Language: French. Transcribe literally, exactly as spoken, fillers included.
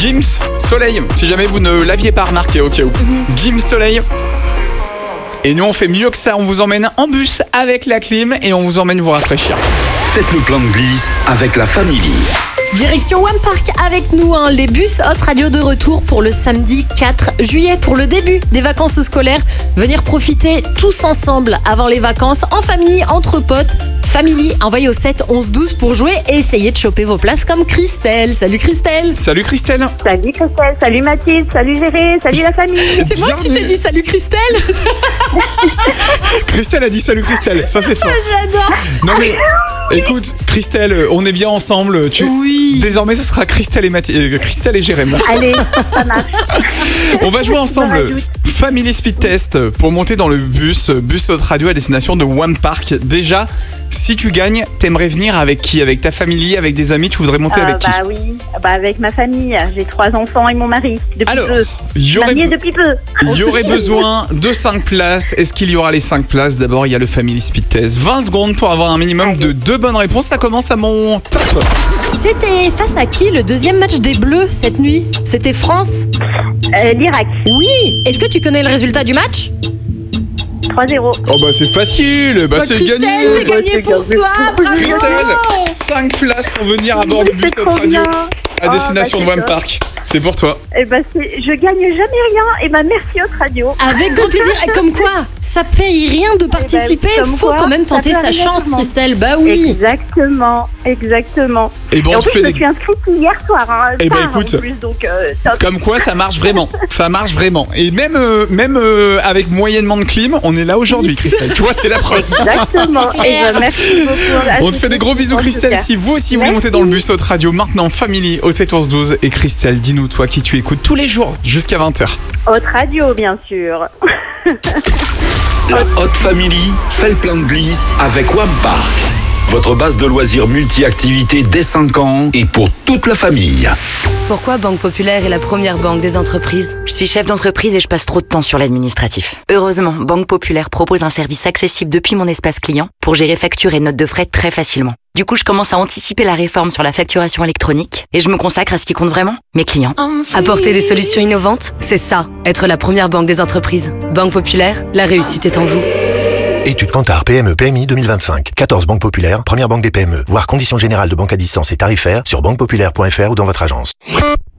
Gims Soleil, si jamais vous ne l'aviez pas remarqué au cas où. Mm-hmm. Gims Soleil. Et nous on fait mieux que ça, on vous emmène en bus avec la clim et on vous emmène vous rafraîchir. Faites le plein de glisse avec la famille. Direction One Park avec nous, hein. Les bus Hot Radio de retour pour le samedi quatre juillet, pour le début des vacances scolaires. Venir profiter tous ensemble avant les vacances, en famille, entre potes. Family, envoyez au sept onze douze pour jouer et essayez de choper vos places comme Christelle. Salut Christelle. Salut Christelle. Salut Christelle, salut Mathilde, salut Géré, salut la famille. C'est moi qui t'ai dit salut Christelle. Christelle a dit salut Christelle, ça c'est fort. J'adore. Non mais écoute Christelle, on est bien ensemble. Tu... Oui. Désormais ce sera Christelle et Mathilde, euh, Christelle et Jérém. Allez, ça marche. On va jouer ensemble Family Speed Test pour monter dans le bus, bus Hot Radio à destination de One Park. Déjà, si tu gagnes, t'aimerais venir avec qui? Avec ta famille, avec des amis? Tu voudrais monter euh, avec qui? Bah oui, bah avec ma famille. J'ai trois enfants et mon mari. Depuis Alors, peu. il y aurait, Marié depuis peu. il y aurait besoin de cinq places. Est-ce qu'il y aura les cinq places? D'abord, il y a le Family Speed Test. vingt secondes pour avoir un minimum de deux bonnes réponses. Ça commence à mon top. C'était face à qui le deuxième match des Bleus cette nuit? C'était France? Euh, L'Irak, Oui. Est-ce que tu connais le résultat du match? trois zéro. Oh bah c'est facile. Bah, Bah, c'est Christelle, gagné. c'est gagné pour toi. Bravo. Christelle, cinq places pour venir à bord du bus C'est Hot trop Radio bien. à destination Oh, de bah, One c'est Park. C'est pour toi. Et bah c'est, je gagne jamais rien. Et bah merci Hot Radio. Avec grand plaisir. Et comme quoi, ça paye rien de participer. Eh ben, comme Faut quoi, quand même ça tenter peut sa arriver à chance, tout le monde. Christelle. Bah oui. Exactement, exactement. Et bon, Et en on te plus, fait je me des... suis inscrite hier soir. Hein, Eh ben, tard, écoute. en plus, donc, euh, top. Comme quoi, ça marche vraiment. Ça marche vraiment. Et même, euh, même euh, avec moyennement de clim, on est là aujourd'hui, Christelle. Tu vois, c'est la preuve. Exactement. Et bah, merci beaucoup. À On te tous fait des les gros bisous, en tout Christelle. cas. Si vous aussi vous voulez Merci. monter dans le bus Hot Radio maintenant, Family au sept onze douze. Et Christelle, dis-nous, toi qui tu écoutes tous les jours jusqu'à vingt heures. Hot Radio, bien sûr. La Hot Family fait le plein de glisse avec One Park. Votre base de loisirs multi-activités dès cinq ans et pour toute la famille. Pourquoi Banque Populaire est la première banque des entreprises? Je suis chef d'entreprise et je passe trop de temps sur l'administratif. Heureusement, Banque Populaire propose un service accessible depuis mon espace client pour gérer factures et notes de frais très facilement. Du coup, je commence à anticiper la réforme sur la facturation électronique et je me consacre à ce qui compte vraiment, mes clients. Apporter des solutions innovantes, c'est ça, être la première banque des entreprises. Banque Populaire, la réussite est en vous. Étude Kantar P M E P M I deux mille vingt-cinq. quatorze banques populaires, première banque des P M E. Voir conditions générales de banque à distance et tarifaires sur banque populaire point f r ou dans votre agence.